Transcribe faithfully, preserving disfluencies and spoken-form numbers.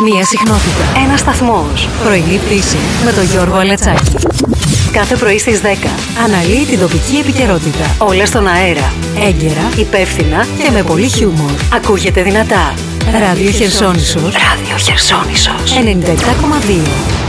Μία συχνότητα. Ένας σταθμός. Πρωινή πτήση με τον Γιώργο Αλετσάκη. Κάθε πρωί στις δέκα αναλύει την τοπική επικαιρότητα. Όλα στον αέρα. Έγκαιρα, υπεύθυνα και με πολύ χιούμορ. Ακούγεται δυνατά. Ράδιο Χερσόνησος. Ράδιο Χερσόνησος. ενενήντα επτά κόμμα δύο.